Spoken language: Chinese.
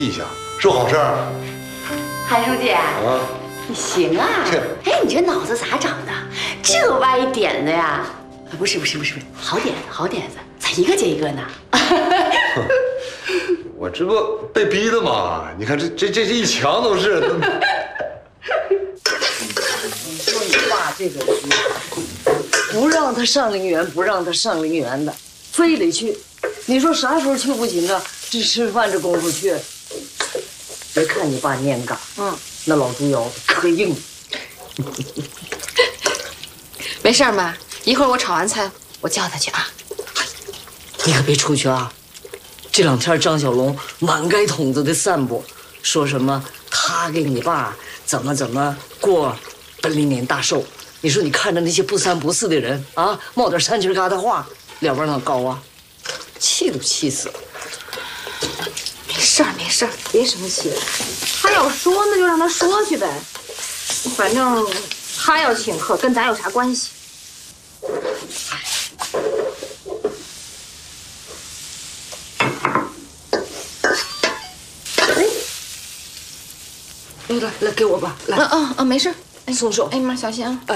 一下是好事儿。 韩书记，你行啊！哎，你这脑子咋长的？这歪点子呀？不是，好点子，咋一个接一个呢？ 我这不被逼的嘛？你看这一墙都是。 你说你爸这个人，不让他上陵园，不让他上陵园的，非得去。你说啥时候去不行啊？这吃饭这功夫去。别看你爸念嘎，那老猪腰可硬。 没事妈，一会儿我炒完菜，我叫他去啊。 你可别出去啊！这两天张小龙满街筒子的散播，说什么他给你爸怎么过本历年大寿。你说你看着那些不三不四的人啊，冒点山区疙瘩话，了不那高啊，气都气死了。 没事儿，别生气。他要说那就让他说去呗，反正他要请客跟咱有啥关系？ 来，给我吧，来。 没事。 松手。 哎妈，小心啊。